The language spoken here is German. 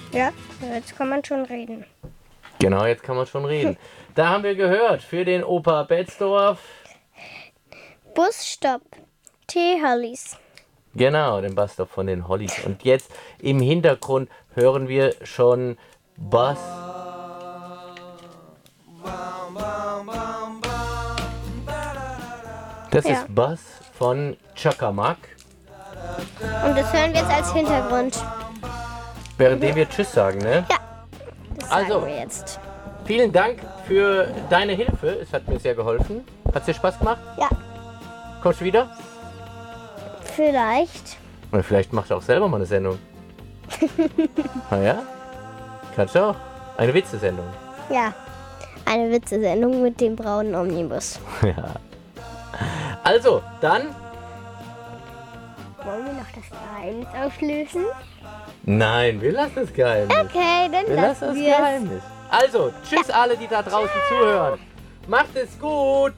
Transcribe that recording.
Ja, jetzt kann man schon reden. Genau, jetzt kann man schon reden. Da haben wir gehört, für den Opa Betzdorf. Busstopp. T-Hollies. Genau, den Busstop von den Hollies. Und jetzt im Hintergrund hören wir schon Buzz. Das Ja. ist Buzz von Chakamak. Und das hören wir jetzt als Hintergrund. Währenddem wir Tschüss sagen, ne? Ja, das sagen Also. wir jetzt. Vielen Dank für deine Hilfe. Es hat mir sehr geholfen. Hat dir Spaß gemacht? Ja, Kommst du wieder? vielleicht. Oder vielleicht machst du auch selber mal eine Sendung. Na ja? Kannst du auch. Eine Witzesendung. Ja, eine Witzesendung mit dem braunen Omnibus. Ja. Also, dann. Wollen wir noch das Geheimnis auflösen? Nein, wir lassen das Geheimnis. Okay, dann Wir lassen das wir es. Geheimnis. Also, tschüss alle, die da draußen zuhören. Macht es gut.